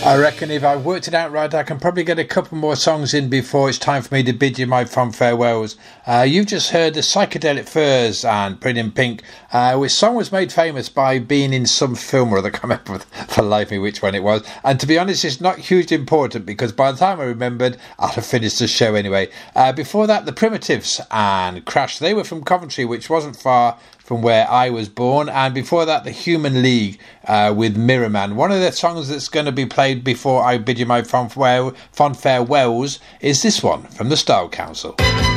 I reckon if I worked it out right, I can probably get a couple more songs in before it's time for me to bid you my fond farewells. You've just heard the Psychedelic Furs and Pretty in Pink, which song was made famous by being in some film or other. I can't remember for the life of me which one it was. And to be honest, it's not hugely important because by the time I remembered, I'd have finished the show anyway. Before that, the Primitives and Crash. They were from Coventry, which wasn't far from where I was born, and before that the Human League with Mirror Man. One of the songs that's going to be played before I bid you my fond farewells is this one from the Style Council.